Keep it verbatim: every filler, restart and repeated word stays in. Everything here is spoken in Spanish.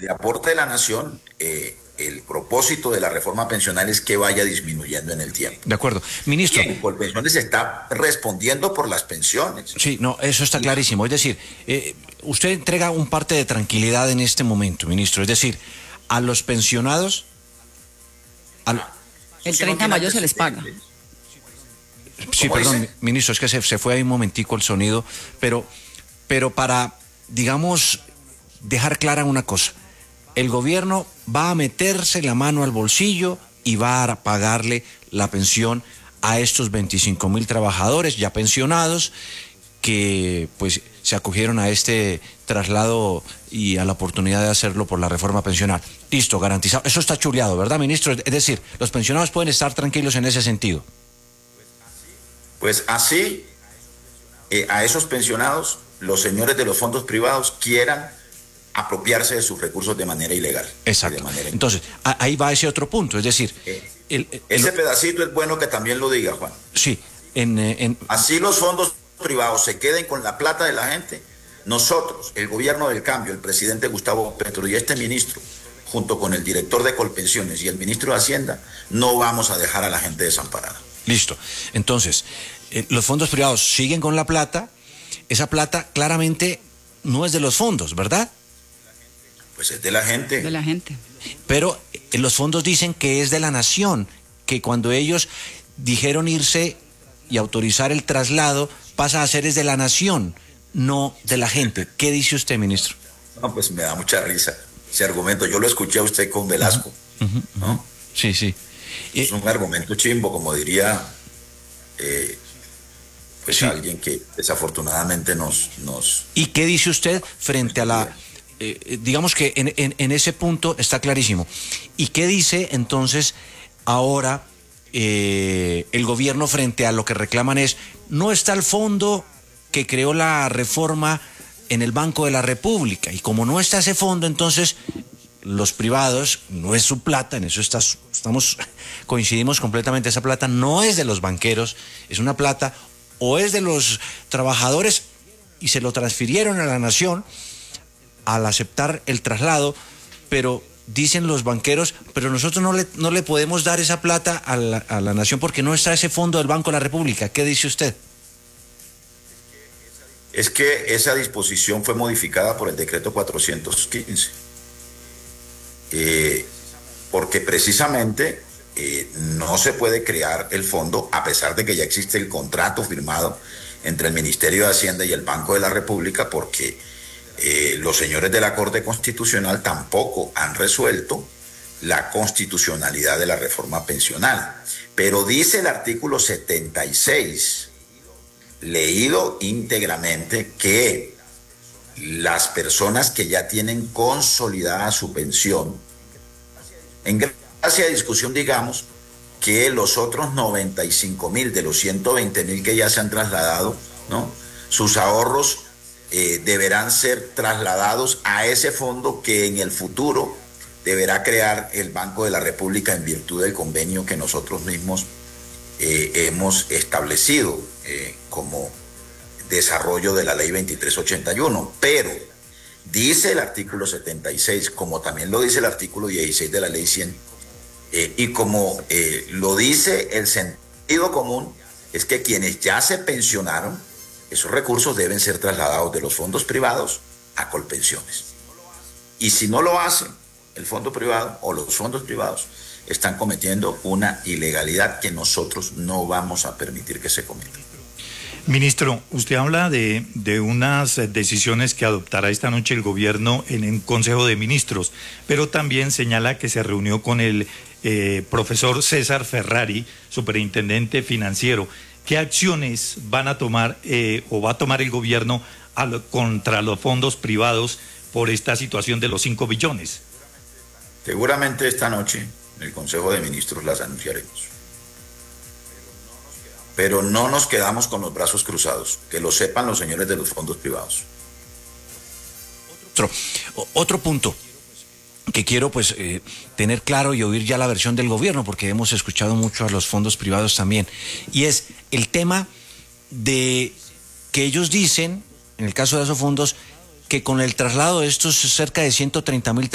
de aporte de la nación, eh, el propósito de la reforma pensional es que vaya disminuyendo en el tiempo. De acuerdo. Ministro. Y Colpensiones está respondiendo por las pensiones. Sí, no, eso está clarísimo. Es decir, eh, usted entrega un parte de tranquilidad en este momento, ministro. Es decir, a los pensionados... Al... El treinta de mayo se les paga. Sí, perdón, dice? Ministro, es que se, se fue ahí un momentico el sonido, pero, pero para, digamos, dejar clara una cosa, el gobierno va a meterse la mano al bolsillo y va a pagarle la pensión a estos veinticinco mil trabajadores ya pensionados que pues se acogieron a este traslado y a la oportunidad de hacerlo por la reforma pensional. Listo, garantizado. Eso está chuleado, ¿verdad, ministro? Es decir, los pensionados pueden estar tranquilos en ese sentido. Pues así, eh, a esos pensionados, los señores de los fondos privados quieran apropiarse de sus recursos de manera ilegal. Exacto. De manera Entonces, a, ahí va ese otro punto, es decir... Eh, el, el, ese el, pedacito es bueno que también lo diga, Juan. Sí. En, en, así los fondos privados se queden con la plata de la gente. Nosotros, el gobierno del cambio, el presidente Gustavo Petro y este ministro, junto con el director de Colpensiones y el ministro de Hacienda, no vamos a dejar a la gente desamparada. Listo. Entonces, eh, los fondos privados siguen con la plata. Esa plata claramente no es de los fondos, ¿verdad? Pues es de la gente. De la gente. Pero eh, los fondos dicen que es de la nación, que cuando ellos dijeron irse y autorizar el traslado, pasa a ser es de la nación, no de la gente. ¿Qué dice usted, ministro? No, pues me da mucha risa ese argumento. Yo lo escuché a usted con Velasco, uh-huh, uh-huh, ¿no? Sí, sí. Es un argumento chimbo, como diría eh, pues sí. alguien que desafortunadamente nos, nos... ¿Y qué dice usted frente a la... Eh, digamos que en, en, en ese punto está clarísimo. ¿Y qué dice entonces ahora eh, el gobierno frente a lo que reclaman es, no está el fondo que creó la reforma en el Banco de la República? Y como no está ese fondo, entonces los privados, no es su plata, en eso está, estamos, coincidimos completamente, esa plata no es de los banqueros, es una plata o es de los trabajadores y se lo transfirieron a la nación al aceptar el traslado, pero dicen los banqueros, pero nosotros no le, no le podemos dar esa plata a la, a la nación porque no está ese fondo del Banco de la República. ¿Qué dice usted? Es que esa disposición fue modificada por el decreto cuatrocientos quince, eh, porque precisamente eh, no se puede crear el fondo a pesar de que ya existe el contrato firmado entre el Ministerio de Hacienda y el Banco de la República, porque Eh, los señores de la Corte Constitucional tampoco han resuelto la constitucionalidad de la reforma pensional. Pero dice el artículo setenta y seis, leído íntegramente, que las personas que ya tienen consolidada su pensión, en gracia de discusión digamos que los otros noventa y cinco mil de los ciento veinte mil que ya se han trasladado, ¿no?, sus ahorros Eh, deberán ser trasladados a ese fondo que en el futuro deberá crear el Banco de la República en virtud del convenio que nosotros mismos eh, hemos establecido eh, como desarrollo de la ley veintitrés ochenta y uno. Pero dice el artículo setenta y seis, como también lo dice el artículo dieciséis de la ley cien, eh, y como eh, lo dice el sentido común, es que quienes ya se pensionaron, esos recursos deben ser trasladados de los fondos privados a Colpensiones. Y si no lo hacen, el fondo privado o los fondos privados están cometiendo una ilegalidad que nosotros no vamos a permitir que se cometa. Ministro, usted habla de, de unas decisiones que adoptará esta noche el gobierno en el Consejo de Ministros, pero también señala que se reunió con el eh, profesor César Ferrari, superintendente financiero. ¿Qué acciones van a tomar eh, o va a tomar el gobierno a lo, contra los fondos privados por esta situación de los cinco billones? Seguramente esta noche en el Consejo de Ministros las anunciaremos. Pero no nos quedamos con los brazos cruzados, que lo sepan los señores de los fondos privados. Otro, otro punto que quiero pues eh, tener claro y oír ya la versión del gobierno, porque hemos escuchado mucho a los fondos privados también, y es el tema de que ellos dicen, en el caso de esos fondos, que con el traslado de estos cerca de ciento treinta mil